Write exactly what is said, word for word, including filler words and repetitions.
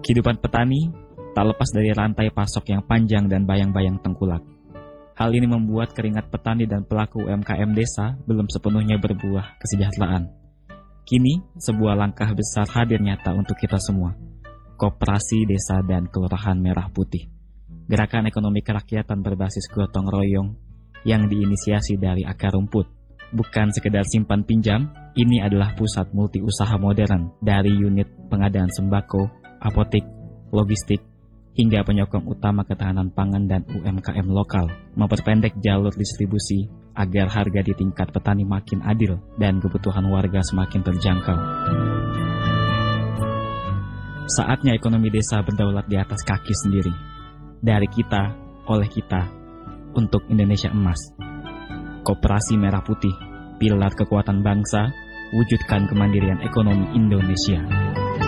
Kehidupan petani tak lepas dari rantai pasok yang panjang dan bayang-bayang tengkulak. Hal ini membuat keringat petani dan pelaku U M K M desa belum sepenuhnya berbuah kesejahteraan. Kini, sebuah langkah besar hadir nyata untuk kita semua. Koperasi Desa dan Kelurahan Merah Putih. Gerakan ekonomi kerakyatan berbasis gotong royong yang diinisiasi dari akar rumput. Bukan sekedar simpan pinjam, ini adalah pusat multi usaha modern dari unit pengadaan sembako, apotik, logistik, hingga penyokong utama ketahanan pangan dan U M K M lokal, memperpendek jalur distribusi agar harga di tingkat petani makin adil dan kebutuhan warga semakin terjangkau. Saatnya ekonomi desa berdaulat di atas kaki sendiri. Dari kita, oleh kita, untuk Indonesia emas. Koperasi Merah Putih, pilar kekuatan bangsa, wujudkan kemandirian ekonomi Indonesia.